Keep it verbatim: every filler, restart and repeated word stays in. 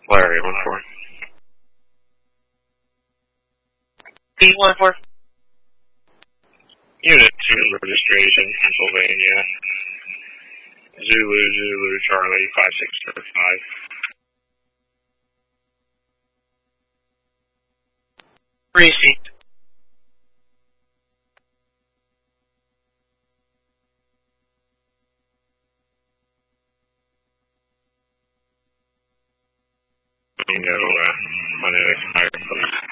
Larry, one four. P one four. Unit two, registration, Pennsylvania. Zulu, Zulu, Charlie, five six seven five. Receipt. No, uh, on an expired, please.